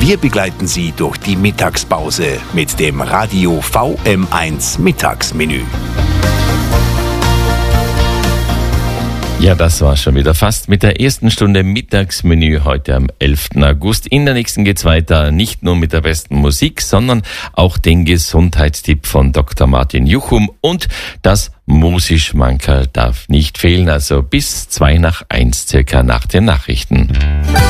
Wir begleiten Sie durch die Mittagspause mit dem Radio VM1 Mittagsmenü. Ja, das war schon wieder fast mit der ersten Stunde Mittagsmenü heute am 11. August. In der nächsten geht's weiter, nicht nur mit der besten Musik, sondern auch den Gesundheitstipp von Dr. Martin Juchum und das Musischmankerl darf nicht fehlen, also bis 2:02 circa nach den Nachrichten.